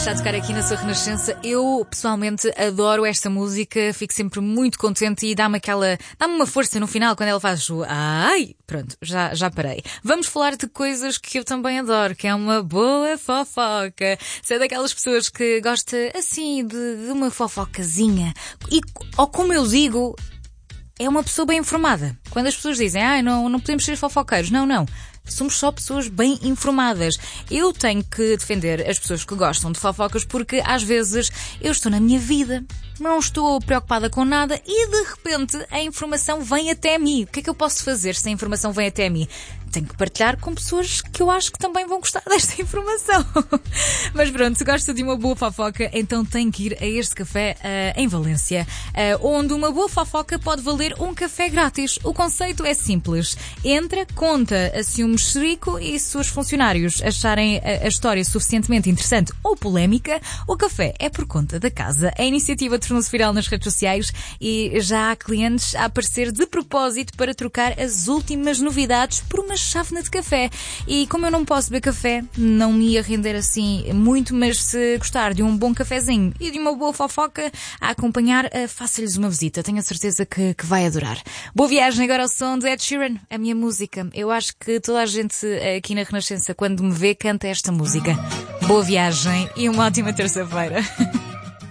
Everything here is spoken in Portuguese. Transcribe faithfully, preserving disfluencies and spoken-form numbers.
está a tocar aqui na sua Renascença. Eu, pessoalmente, adoro esta música. Fico sempre muito contente e dá-me aquela... Dá-me uma força no final quando ela faz o... Ai! Pronto, já, já parei. Vamos falar de coisas que eu também adoro, que é uma boa fofoca. Se é daquelas pessoas que gosta, assim, de, de uma fofocazinha. E, ou como eu digo... É uma pessoa bem informada. Quando as pessoas dizem, ah, não, não podemos ser fofoqueiros. Não, não. Somos só pessoas bem informadas. Eu tenho que defender as pessoas que gostam de fofocas porque às vezes eu estou na minha vida, não estou preocupada com nada e de repente a informação vem até mim. O que é que eu posso fazer se a informação vem até mim? Tenho que partilhar com pessoas que eu acho que também vão gostar desta informação. Mas pronto, se gosta de uma boa fofoca, então tem que ir a este café uh, em Valência, uh, onde uma boa fofoca pode valer um café grátis. O conceito é simples. Entra, conta assim um mexerico e se os funcionários acharem a, a história suficientemente interessante ou polémica, o café é por conta da casa. A iniciativa tornou-se viral nas redes sociais e já há clientes a aparecer de propósito para trocar as últimas novidades por uma chávena de café. E como eu não posso beber café, não me ia render assim muito, mas se gostar de um bom cafezinho e de uma boa fofoca a acompanhar, faça-lhes uma visita. Tenho a certeza que, que vai adorar. Boa viagem agora ao som de Ed Sheeran, a minha música. Eu acho que toda a gente aqui na Renascença, quando me vê, canta esta música. Boa viagem e uma ótima terça-feira.